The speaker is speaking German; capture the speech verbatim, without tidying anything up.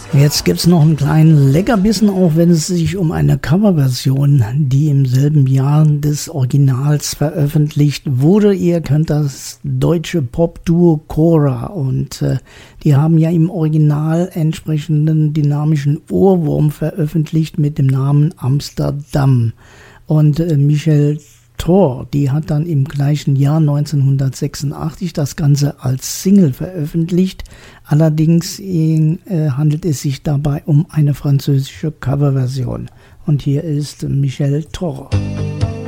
Jetzt gibt's noch einen kleinen Leckerbissen, auch wenn es sich um eine Coverversion, die im selben Jahr des Originals veröffentlicht wurde. Ihr kennt das deutsche Pop-Duo Cora und äh, die haben ja im Original entsprechenden dynamischen Ohrwurm veröffentlicht mit dem Namen Amsterdam. Und äh, Michel Thor, die hat dann im gleichen Jahr neunzehnhundertsechsundachtzig das Ganze als Single veröffentlicht. Allerdings äh, handelt es sich dabei um eine französische Coverversion. Und hier ist Michel Thor.